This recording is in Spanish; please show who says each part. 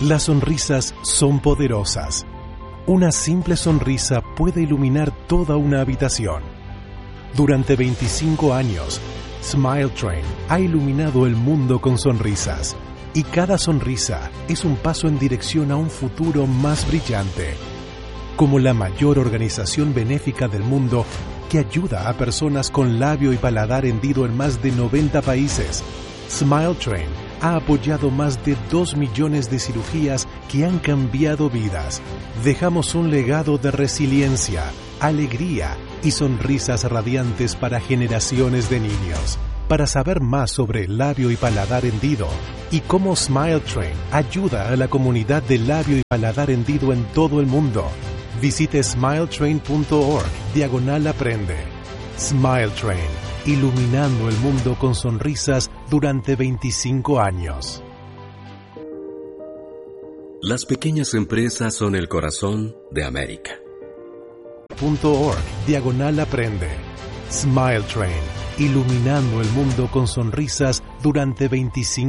Speaker 1: Las sonrisas son poderosas. Una simple sonrisa puede iluminar toda una habitación. Durante 25 años, Smile Train ha iluminado el mundo con sonrisas. Y cada sonrisa es un paso en dirección a un futuro más brillante. Como la mayor organización benéfica del mundo que ayuda a personas con labio y paladar hendido en más de 90 países, Smile Train ha apoyado más de 2 millones de cirugías que han cambiado vidas. Dejamos un legado de resiliencia, alegría y sonrisas radiantes para generaciones de niños. Para saber más sobre el labio y paladar hendido y cómo Smile Train ayuda a la comunidad de labio y paladar hendido en todo el mundo, visite smiletrain.org/aprende. Smile Train, iluminando el mundo con sonrisas durante 25 años.
Speaker 2: Las pequeñas empresas son el corazón de América.
Speaker 1: .org/aprende. Smile Train, iluminando el mundo con sonrisas durante 25